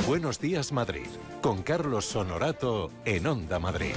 Buenos días, Madrid, con Carlos Honorato en Onda Madrid.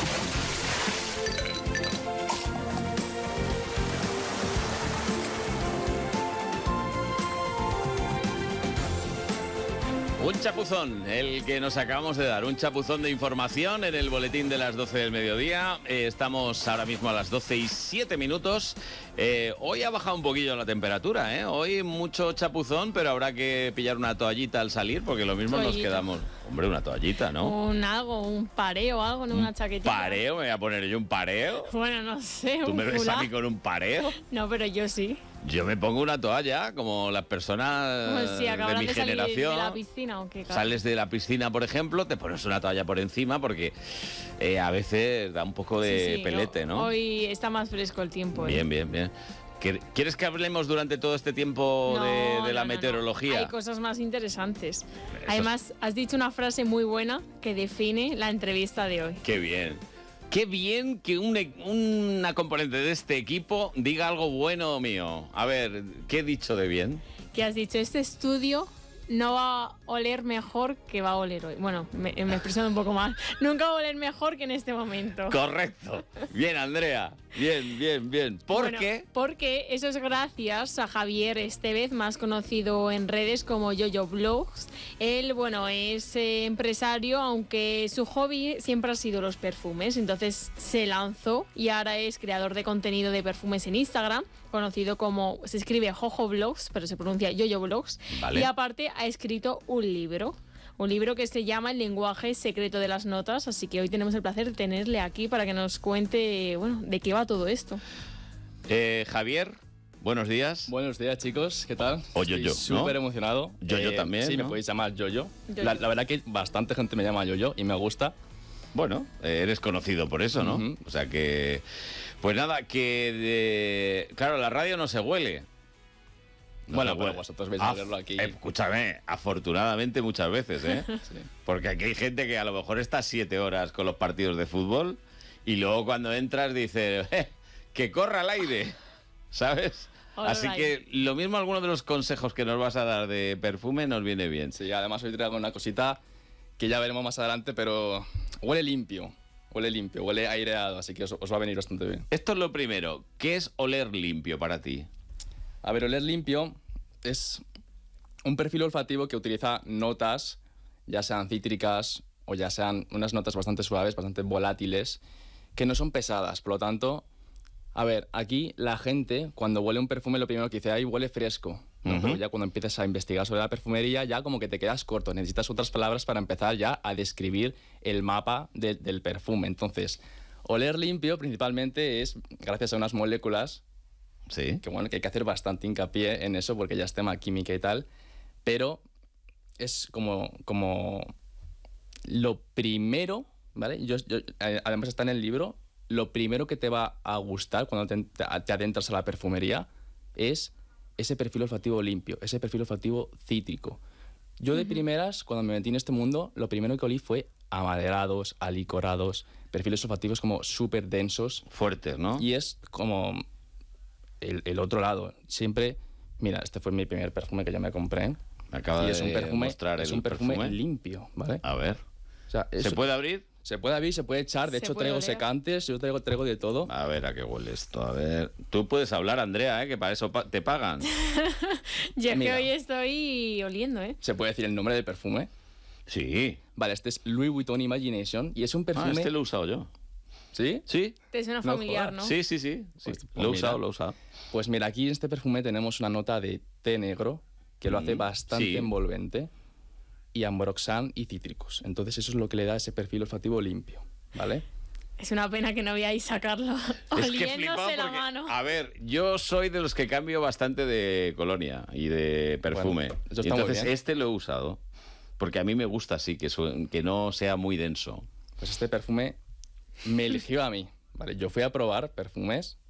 Un chapuzón, el que nos acabamos de dar, un chapuzón de información en el boletín de las 12 del mediodía. Estamos ahora mismo a las 12:07. Hoy ha bajado un poquillo la temperatura, ¿eh? Hoy mucho chapuzón, pero habrá que pillar una toallita al salir, porque lo mismo nos quedamos... Hombre, una toallita, ¿no? Un pareo, algo, ¿no? Una chaquetita. ¿Pareo? ¿Me voy a poner yo un pareo? Bueno, no sé. ¿Tú me ves a mí con un pareo? No, pero yo sí. Yo me pongo una toalla, como las personas Pues sí, de mi generación. ¿De la piscina o qué? Sales de la piscina, por ejemplo, te pones una toalla por encima porque a veces da un poco de pelete, ¿no? Hoy está más fresco el tiempo. Bien, bien, bien. ¿Quieres que hablemos durante todo este tiempo de la meteorología? No. Hay cosas más interesantes. Además, has dicho una frase muy buena que define la entrevista de hoy. ¡Qué bien! Qué bien que una componente de este equipo diga algo bueno mío. A ver, ¿qué he dicho de bien? Que has dicho, este estudio no va a oler mejor que va a oler hoy. Bueno, me he expresado un poco mal. Nunca va a oler mejor que en este momento. Correcto. Bien, Andrea. Bien, bien, bien. ¿Por qué? Porque eso es gracias a Javier Estevez, más conocido en redes como Yoyo Blogs. Él, bueno, es empresario, aunque su hobby siempre ha sido los perfumes. Entonces se lanzó y ahora es creador de contenido de perfumes en Instagram, conocido como, se escribe Jojo Blogs, pero se pronuncia Yoyo Blogs. Vale. Y aparte ha escrito un libro que se llama El lenguaje secreto de las notas, así que hoy tenemos el placer de tenerle aquí para que nos cuente, bueno, de qué va todo esto. Javier, buenos días. Buenos días, chicos, ¿qué tal? O Yoyo, súper emocionado. Yoyo también, sí, ¿no? me podéis llamar Yoyo. Yoyo. La verdad que bastante gente me llama Yoyo y me gusta. Bueno, eres conocido por eso, ¿no? Uh-huh. O sea que... Pues nada, claro, la radio no se huele. Bueno, vosotros vais a verlo aquí. Escúchame, afortunadamente muchas veces, ¿eh? Sí. Porque aquí hay gente que a lo mejor está 7 horas con los partidos de fútbol y luego cuando entras dice, que corra al aire, ¿sabes? Así que lo mismo algunos de los consejos que nos vas a dar de perfume nos viene bien. Sí, además hoy traigo una cosita que ya veremos más adelante, pero huele limpio, huele aireado, así que os va a venir bastante bien. Esto es lo primero. ¿Qué es oler limpio para ti? A ver, oler limpio es un perfil olfativo que utiliza notas, ya sean cítricas o ya sean unas notas bastante suaves, bastante volátiles, que no son pesadas. Por lo tanto, a ver, aquí la gente cuando huele un perfume lo primero que dice, ay, huele fresco. ¿no? Uh-huh. Pero ya cuando empiezas a investigar sobre la perfumería ya como que te quedas corto. Necesitas otras palabras para empezar ya a describir el mapa del perfume. Entonces, oler limpio principalmente es gracias a unas moléculas. Sí. Que bueno, que hay que hacer bastante hincapié en eso porque ya es tema química y tal, pero es como lo primero, ¿vale? Además está en el libro, lo primero que te va a gustar cuando te adentras a la perfumería es ese perfil olfativo limpio, ese perfil olfativo cítrico. Yo de primeras, cuando me metí en este mundo, lo primero que olí fue amaderados, alicorados, perfiles olfativos como súper densos. Fuertes, ¿no? Y es como... El otro lado, siempre... Mira, este fue mi primer perfume que yo me compré. Me acaba y es un de perfume, mostrar es el un perfume perfume limpio, ¿vale? A ver. O sea, ¿Se puede abrir? Se puede abrir, se puede echar. De hecho, traigo oler. secantes, yo traigo de todo. A ver, ¿a qué huele esto? A ver. Tú puedes hablar, Andrea, que para eso te pagan. Yo es que Mira. hoy estoy oliendo, ¿eh? Se puede decir el nombre del perfume. Sí. Vale, este es Louis Vuitton Imagination y es un perfume... Este lo he usado yo. ¿Sí? ¿Sí? Te suena No familiar, jodas. ¿no? Sí, sí, sí. Sí. Pues Lo he mira. usado. Pues mira, aquí en este perfume tenemos una nota de té negro que lo hace bastante sí. envolvente y ambroxan y cítricos. Entonces eso es lo que le da ese perfil olfativo limpio, ¿vale? Es una pena que no veáis sacarlo Es que oliéndose flipado la porque, mano. a ver, yo soy de los que cambio bastante de colonia y de perfume. Bueno, eso Y está muy entonces bien. este lo he usado porque a mí me gusta así, que no sea muy denso. Pues este perfume me eligió a mí, ¿vale? Yo fui a probar perfumes